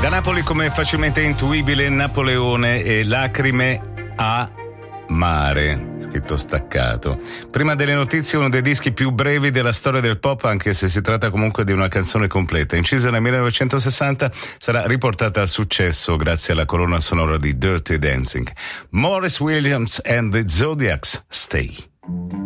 Da Napoli, come facilmente intuibile, Napoleone e Lacrime a mare, scritto staccato. Prima delle notizie, uno dei dischi più brevi della storia del pop, anche se si tratta comunque di una canzone completa. Incisa nel 1960, sarà riportata al successo grazie alla colonna sonora di Dirty Dancing. Morris Williams and the Zodiacs, Stay.